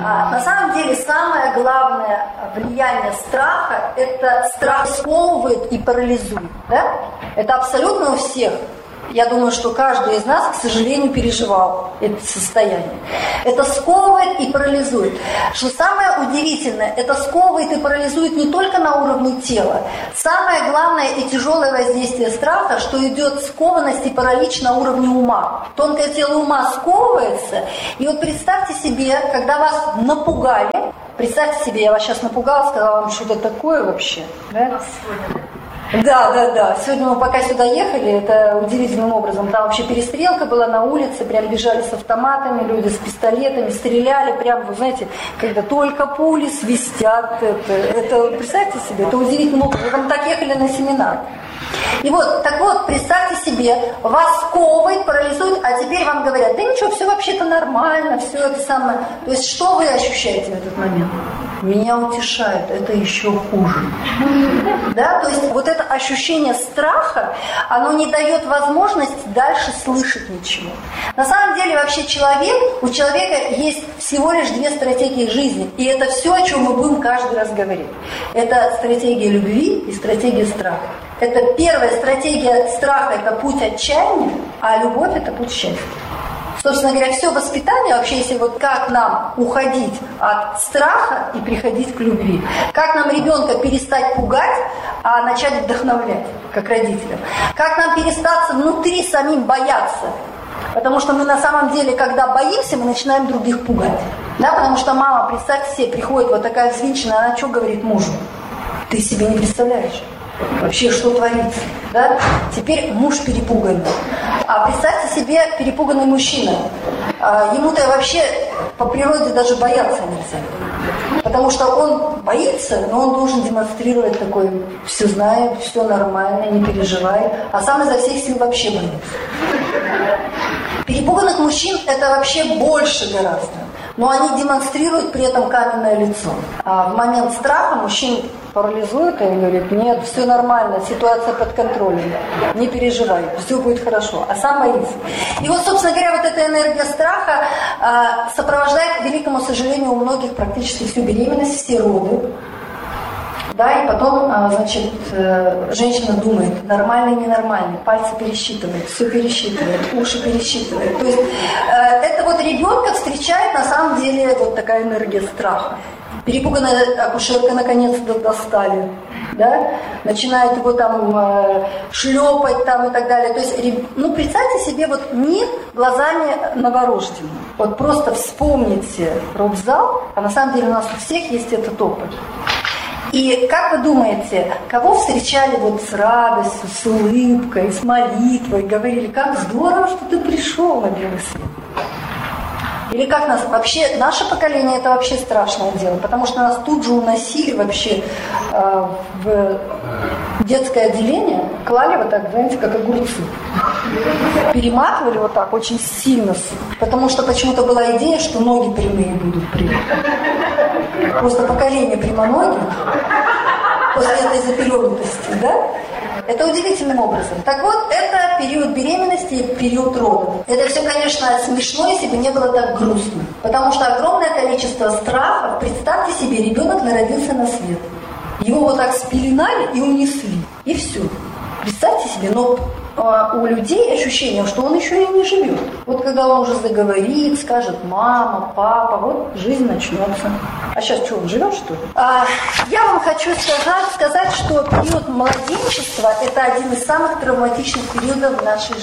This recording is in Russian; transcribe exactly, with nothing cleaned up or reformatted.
А, на самом деле самое главное влияние страха – это страх сковывает и парализует. Да? Это абсолютно у всех. Я думаю, что каждый из нас, к сожалению, переживал это состояние. Это сковывает и парализует. Что самое удивительное, это сковывает и парализует не только на уровне тела. Самое главное и тяжелое воздействие страха, что идет скованность и паралич на уровне ума. Тонкое тело ума сковывается. И вот представьте себе, когда вас напугали, представьте себе, я вас сейчас напугала, сказала вам что-то такое вообще. Да? Да, да, да. Сегодня мы пока сюда ехали, это удивительным образом. Там вообще перестрелка была на улице, прям бежали с автоматами, люди с пистолетами, стреляли, прям, вы знаете, когда только пули свистят. Это, это представьте себе, это удивительным образом. Мы там так ехали на семинар. И вот, так вот, представьте себе, вас сковывает, парализует, а теперь вам говорят, да ничего, все вообще-то нормально, все это самое. То есть что вы ощущаете в этот момент? Меня утешает, это еще хуже. Да, то есть вот это ощущение страха, оно не дает возможность дальше слышать ничего. На самом деле вообще человек, у человека есть всего лишь две стратегии жизни, и это все, о чем мы будем каждый раз говорить. Это стратегия любви и стратегия страха. Это первая стратегия страха, это путь отчаяния, а любовь это путь счастья. Собственно говоря, все воспитание, вообще, если вот как нам уходить от страха и приходить к любви, как нам ребенка перестать пугать, а начать вдохновлять, как родителям, как нам перестаться внутри самим бояться, потому что мы на самом деле, когда боимся, мы начинаем других пугать, да, потому что мама, представьте себе, приходит вот такая взвинченная, она что говорит мужу? Ты себе не представляешь. Вообще, что творится, да? Теперь муж перепуганный. А представьте себе перепуганный мужчина. А ему-то вообще по природе даже бояться нельзя. Потому что он боится, но он должен демонстрировать такой, все знает, все нормально, не переживай. А сам изо всех сил вообще боится. Перепуганных мужчин это вообще больше гораздо. Но они демонстрируют при этом каменное лицо. А в момент страха мужчин парализует и говорит, нет, все нормально, ситуация под контролем, не переживай, все будет хорошо, а сам боится. И вот, собственно говоря, вот эта энергия страха а, сопровождает, к великому сожалению, у многих практически всю беременность, все роды. Да, и потом, значит, женщина думает, нормальный, ненормальный, пальцы пересчитывает, все пересчитывает, уши пересчитывает. То есть это вот ребенка встречает на самом деле вот такая энергия страха. Перепуганная акушерка наконец-то достали, да, начинает его там э, шлепать там и так далее. То есть, ну, представьте себе вот мир глазами новорожденного. Вот просто вспомните родзал, а на самом деле у нас у всех есть этот опыт. И как вы думаете, кого встречали вот с радостью, с улыбкой, с молитвой, говорили, как здорово, что ты пришел на белый свет? Или как нас вообще, наше поколение это вообще страшное дело, потому что нас тут же уносили вообще э, в детское отделение, клали вот так, знаете, как огурцы. Перематывали вот так очень сильно, потому что почему-то была идея, что ноги прямые будут прямые. Просто поколение прямоногих после этой запеленутости, да? Это удивительным образом. Так вот, это период беременности и период родов. Это все, конечно, смешно, если бы не было так грустно. Потому что огромное количество страхов. Представьте себе, ребенок народился на свет. Его вот так спеленали и унесли. И все. Представьте себе, но э, у людей ощущение, что он еще и не живет. Вот когда он уже заговорит, скажет мама, папа, вот жизнь начнется. А сейчас что, он живет, что ли? А, я вам хочу сказать, сказать, что период младенчества – это один из самых травматичных периодов в нашей